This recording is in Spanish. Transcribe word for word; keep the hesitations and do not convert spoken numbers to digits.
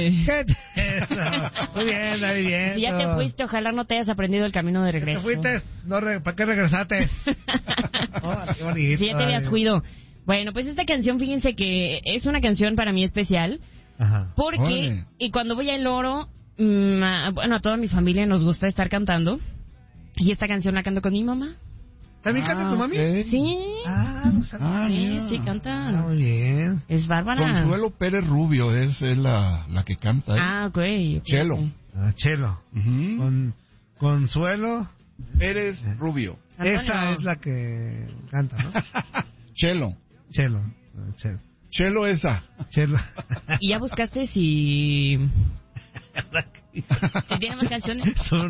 ¿Qué te... no. Muy bien, muy bien. Si ya te fuiste, ojalá no te hayas aprendido el camino de regreso. ¿Te fuiste? No, ¿para qué regresaste? Oh, qué bonito. Si ya te habías cuido. Bueno, pues esta canción, fíjense que es una canción para mí especial. Ajá. Porque, Órale. y cuando voy al Oro, mmm, a, bueno, a toda mi familia nos gusta estar cantando. Y esta canción la canto con mi mamá. ¿También canta tu mami? ok. Sí. Ah, no sabía. Ah, Sí, mira. sí, canta. Ah, muy bien. Es bárbara. Consuelo Pérez Rubio es, es la, la que canta. ¿eh? Ah, ok. okay. Chelo. Ah, Chelo. Ujú. Con Consuelo. Pérez Rubio. Antonio. Esa es la que canta, ¿no? Chelo. Chelo. Ah, Chelo. Chelo esa. Chelo. ¿Y ya buscaste si... si tiene más canciones? Son